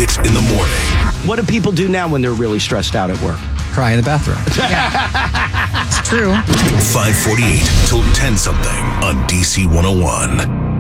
Hit in the morning. What do people do now when they're really stressed out at work? Cry in the bathroom. It's true. 548 till 10 something on DC 101.